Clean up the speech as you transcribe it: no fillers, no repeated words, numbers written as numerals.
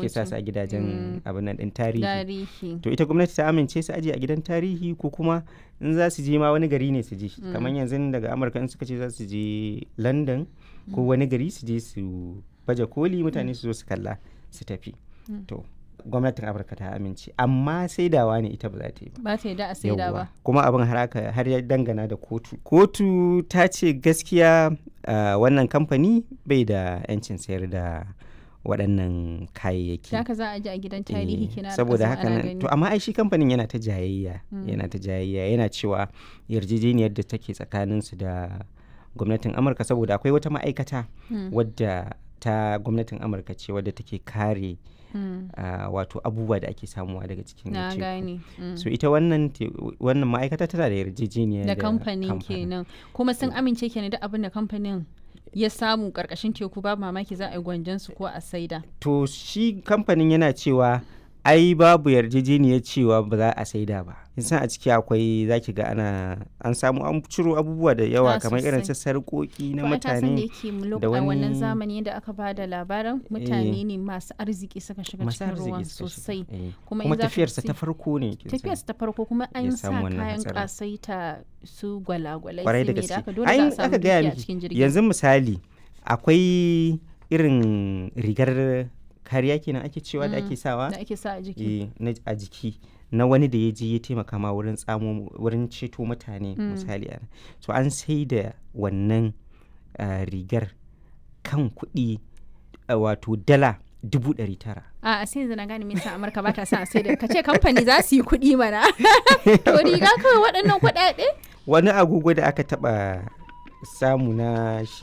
ake sa su a gidajen abin nan din tarihi. Tarihi. To ita gwamnati ta amince su aje a gidan tarihi ko kuma in za su je ma wani gari ne su je. Kamar yanzu daga Amurka in suka ce za su je London ko wani gari su je su baje koli mutane su zo su kalla su tafi. To gwamnatin Amurka ta amince amma saidawa ne ita ba za ta yi ba. Ba ta yadda a saida ba. Kuma abin har ya dangana da kotu. Kotu ta ce gaskiya wannan kamfani bai da 'yancin sayar da waɗannan kayayyaki. Haka za a ji a gidan tarihi kina da saboda haka nan to amma ai shi kamfanin yana ta jayayya yana cewa yarjejeniyar da take tsakanin su da gwamnatin Amurka saboda akwai wata ma'aikata wadda ta gwamnatin Amurka ce wadda take kare wato abubuwa da ake samuwa daga cikin teku. So ita wannan ma'aikata tana da yarjejeniya da kamfanin kenan kuma sun amince kenan da abin da kamfanin ya samu karkashin teku babu mamaki za a yi gwanjan su ko a saida. To shi kamfanin yana cewa ai babu yarjejeniyar cewa ba za a saida ba. San a ciki akwai zaki ga an samu an ciro abubuwa da yawa kamar irin su sarƙoƙi na mutane da wani wannan zamani da aka ba da labarin mutane ne masu arziki suka shiga cikin ruwan sosai kuma tafiyarsa ta farko ne tafiyarsa ta farko kuma an sa kayan kasaita su gwalagwalai kwarai da gaske ai aka gaya miki yanzu misali akwai irin rigar kariya kenan ake cewa da ake sawa da ake sa a jiki a jiki na wani da ya je ya taimaka ma wurin ceto mutane misali so an sai da wannan rigar kan kuɗi wato dala 900,000. A sai yanzu na gane me yasa Amurka ba ta sa sai da kace kamfani za su yi kuɗi mana to riga kawai waɗannan kuɗaɗe wani agogo da aka taɓa samu na shi